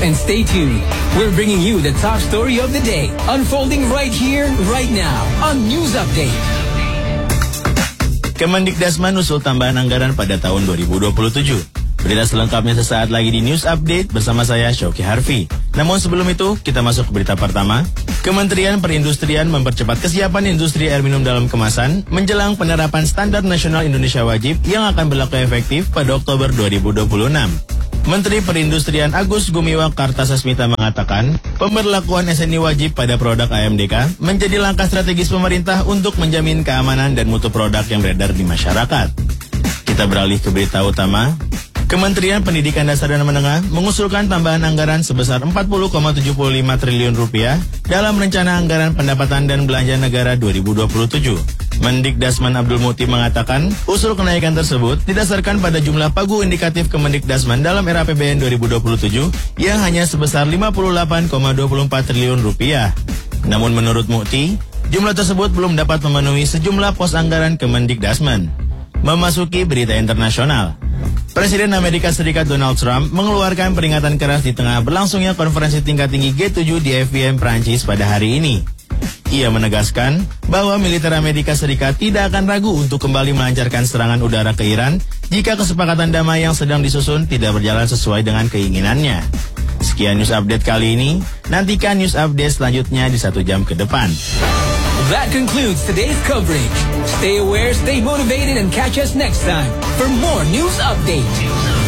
And stay tuned. We're bringing you the top story of the day, unfolding right here, right now, on News Update. Kemendikdasman usul tambahan anggaran pada tahun 2027. Berita selengkapnya sesaat lagi di News Update bersama saya, Shoki Harvey. Namun sebelum itu, kita masuk ke berita pertama. Kementerian Perindustrian mempercepat kesiapan industri air minum dalam kemasan menjelang penerapan Standar Nasional Indonesia Wajib yang akan berlaku efektif pada Oktober 2026. Menteri Perindustrian Agus Gumiwang Kartasasmita mengatakan, pemberlakuan SNI wajib pada produk AMDK menjadi langkah strategis pemerintah untuk menjamin keamanan dan mutu produk yang beredar di masyarakat. Kita beralih ke berita utama. Kementerian Pendidikan Dasar dan Menengah mengusulkan tambahan anggaran sebesar 40,75 triliun rupiah dalam rencana anggaran pendapatan dan belanja negara 2027. Mendikdasman Abdul Muti mengatakan, usul kenaikan tersebut didasarkan pada jumlah pagu indikatif Kemendikdasman dalam era APBN 2027 yang hanya sebesar 58,24 triliun rupiah. Namun menurut Muti, jumlah tersebut belum dapat memenuhi sejumlah pos anggaran Kemendikdasman. Memasuki berita internasional. Presiden Amerika Serikat Donald Trump mengeluarkan peringatan keras di tengah berlangsungnya konferensi tingkat tinggi G7 di Evian, Prancis pada hari ini. Ia menegaskan bahwa militer Amerika Serikat tidak akan ragu untuk kembali melancarkan serangan udara ke Iran jika kesepakatan damai yang sedang disusun tidak berjalan sesuai dengan keinginannya. Sekian News Update kali ini. Nantikan News Update selanjutnya di 1 jam ke depan. That concludes today's coverage. Stay aware, stay motivated, and catch us next time for more News Update.